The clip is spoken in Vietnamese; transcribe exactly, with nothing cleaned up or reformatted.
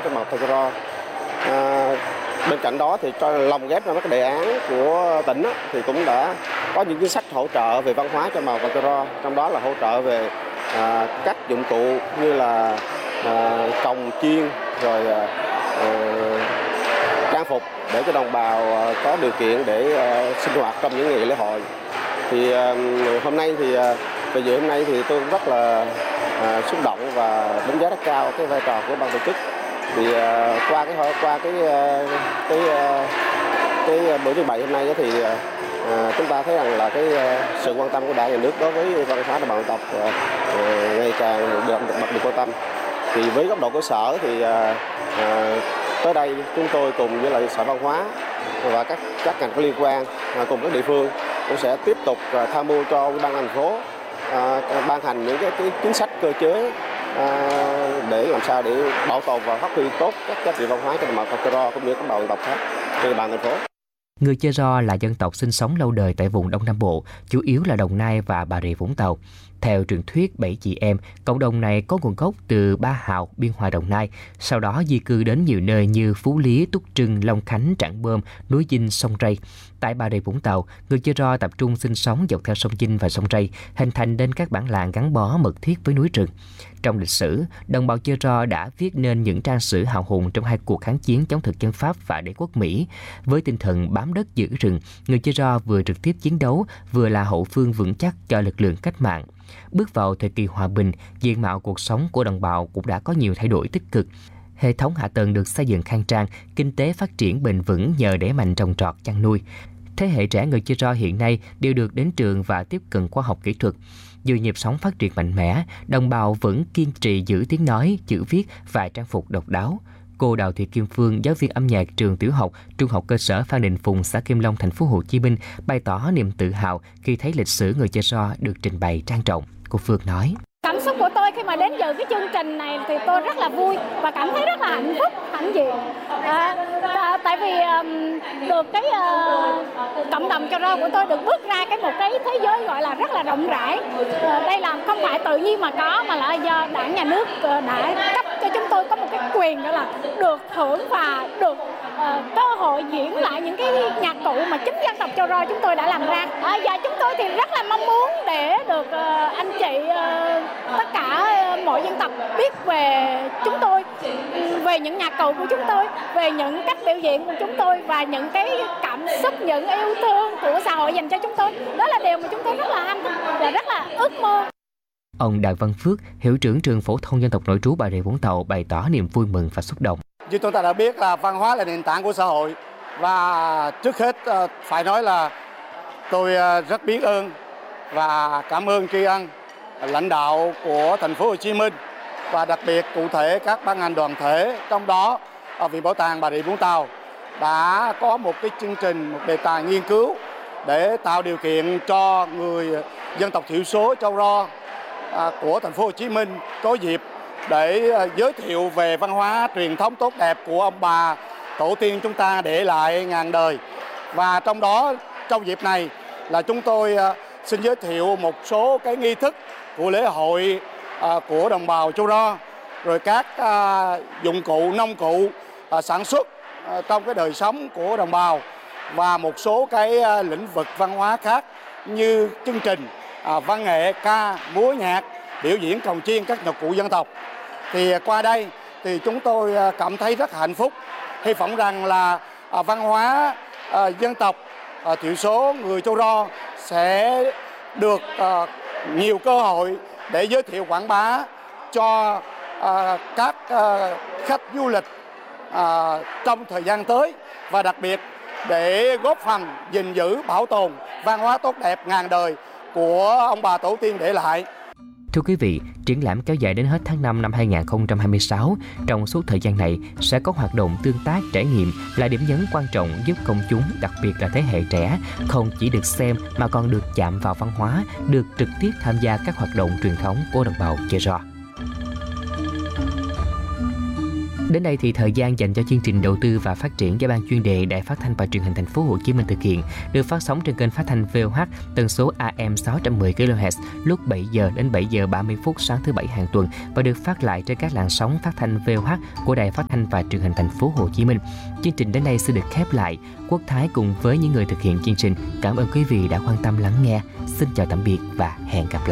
trên mặt Tây. À, bên cạnh đó thì cho lồng ghép ra mấy cái đề án của tỉnh á, thì cũng đã có những chính sách hỗ trợ về văn hóa cho màu Tây, trong đó là hỗ trợ về à, các dụng cụ như là à, cồng chiên rồi à, à, trang phục để cho đồng bào à, có điều kiện để à, sinh hoạt trong những ngày lễ hội. Thì à, hôm nay thì à, về dự hôm nay thì tôi cũng rất là à, xúc động và đánh giá rất cao cái vai trò của ban tổ chức. Thì uh, qua cái qua cái uh, cái uh, cái buổi trưng bày hôm nay thì uh, chúng ta thấy rằng là cái uh, sự quan tâm của Đảng, Nhà nước đối với văn hóa đồng bào dân tộc uh, uh, ngày càng được đặc biệt quan tâm. Thì với góc độ cơ sở thì uh, uh, tới đây chúng tôi cùng với lại Sở Văn hóa và các các ngành có liên quan uh, cùng các địa phương cũng sẽ tiếp tục uh, tham mưu cho Ủy ban thành phố uh, ban hành những cái, cái chính sách cơ chế À, để làm sao để bảo tồn và phát huy tốt các giá trị văn hóa cho đồng bào Tây cũng như các đồng bào dân tộc khác trên địa bàn thành phố. Người Chơ Ro là dân tộc sinh sống lâu đời tại vùng Đông Nam Bộ, chủ yếu là Đồng Nai và Bà Rịa Vũng Tàu. Theo truyền thuyết Bảy Chị Em, cộng đồng này có nguồn gốc từ Ba Hào, Biên Hòa, Đồng Nai, sau đó di cư đến nhiều nơi như Phú Lý, Túc Trưng, Long Khánh, Trảng Bơm, núi Dinh, sông Rây. Tại Bà Rịa Vũng Tàu, người Chơ Ro tập trung sinh sống dọc theo sông Dinh và sông Rây, hình thành nên các bản làng gắn bó mật thiết với núi rừng. Trong lịch sử, đồng bào Chơ Ro đã viết nên những trang sử hào hùng trong hai cuộc kháng chiến chống thực dân Pháp và đế quốc Mỹ. Với tinh thần bám đất giữ rừng, người Chơ Ro vừa trực tiếp chiến đấu, vừa là hậu phương vững chắc cho lực lượng cách mạng. Bước vào thời kỳ hòa bình, diện mạo cuộc sống của đồng bào cũng đã có nhiều thay đổi tích cực. Hệ thống hạ tầng được xây dựng khang trang, kinh tế phát triển bền vững nhờ đẩy mạnh trồng trọt, chăn nuôi. Thế hệ trẻ người Chơ Ro hiện nay đều được đến trường và tiếp cận khoa học kỹ thuật. Dù nhịp sống phát triển mạnh mẽ, đồng bào vẫn kiên trì giữ tiếng nói, chữ viết và trang phục độc đáo. Cô Đào Thị Kim Phương, giáo viên âm nhạc trường tiểu học, trung học cơ sở Phan Đình Phùng, xã Kim Long, thành phố Hồ Chí Minh, bày tỏ niềm tự hào khi thấy lịch sử người Chơ Ro được trình bày trang trọng. Cô Phương nói: Cảm xúc của tôi khi mà đến dự cái chương trình này thì tôi rất là vui và cảm thấy rất là hạnh phúc, hãnh diện. À, à, tại vì um, được cái uh, cộng đồng Chơ Ro của tôi được bước ra cái một cái thế giới gọi là rất là rộng rãi. À, đây là không phải tự nhiên mà có, mà là do Đảng, Nhà nước uh, đã cấp cho chúng tôi có một cái quyền đó là được hưởng và được uh, cơ hội diễn lại những cái nhạc cụ mà chính dân tộc Chơ Ro chúng tôi đã làm ra. À, và chúng tôi thì rất là mong muốn để được uh, anh chị uh, tất cả mọi dân tộc biết về chúng tôi, về những nhạc cụ của chúng tôi, về những cách biểu diễn của chúng tôi và những cái cảm xúc, những yêu thương của xã hội dành cho chúng tôi. Đó là điều mà chúng tôi rất là hạnh phúc và rất là ước mơ. Ông Đặng Văn Phước, hiệu trưởng trường phổ thông dân tộc nội trú Bà Rịa Vũng Tàu bày tỏ niềm vui mừng và xúc động. Như chúng ta đã biết là văn hóa là nền tảng của xã hội, và trước hết phải nói là tôi rất biết ơn và cảm ơn tri ân lãnh đạo của thành phố Hồ Chí Minh và đặc biệt cụ thể các ban ngành đoàn thể, trong đó Viện Bảo tàng Bà Rịa Vũng Tàu đã có một cái chương trình, một đề tài nghiên cứu để tạo điều kiện cho người dân tộc thiểu số Chơ Ro của thành phố Hồ Chí Minh có dịp để giới thiệu về văn hóa truyền thống tốt đẹp của ông bà tổ tiên chúng ta để lại ngàn đời. Và trong đó, trong dịp này là chúng tôi xin giới thiệu một số cái nghi thức của lễ hội à, của đồng bào Chơ Ro, rồi các à, dụng cụ, nông cụ à, sản xuất à, trong cái đời sống của đồng bào, và một số cái à, lĩnh vực văn hóa khác như chương trình à, văn nghệ, ca, múa, nhạc, biểu diễn cồng chiên các nhạc cụ dân tộc. Thì à, qua đây thì chúng tôi à, cảm thấy rất hạnh phúc, hy vọng rằng là à, văn hóa à, dân tộc à, thiểu số người Chơ Ro sẽ được à, nhiều cơ hội để giới thiệu quảng bá cho à, các à, khách du lịch à, trong thời gian tới, và đặc biệt để góp phần gìn giữ bảo tồn văn hóa tốt đẹp ngàn đời của ông bà tổ tiên để lại. Thưa quý vị, triển lãm kéo dài đến hết tháng năm năm hai nghìn không trăm hai mươi sáu. Trong suốt thời gian này sẽ có hoạt động tương tác trải nghiệm là điểm nhấn quan trọng giúp công chúng, đặc biệt là thế hệ trẻ, không chỉ được xem mà còn được chạm vào văn hóa, được trực tiếp tham gia các hoạt động truyền thống của đồng bào Chơ Ro. Đến đây thì thời gian dành cho chương trình đầu tư và phát triển do Ban chuyên đề Đài Phát thanh và Truyền hình Thành phố Hồ Chí Minh thực hiện được phát sóng trên kênh phát thanh vê o hát tần số a em sáu trăm mười ki lô héc lúc bảy giờ đến bảy giờ ba mươi phút sáng thứ bảy hàng tuần và được phát lại trên các làn sóng phát thanh vê o hát của Đài Phát thanh và Truyền hình Thành phố Hồ Chí Minh. Chương trình đến đây sẽ được khép lại. Quốc Thái cùng với những người thực hiện chương trình cảm ơn quý vị đã quan tâm lắng nghe. Xin chào tạm biệt và hẹn gặp lại.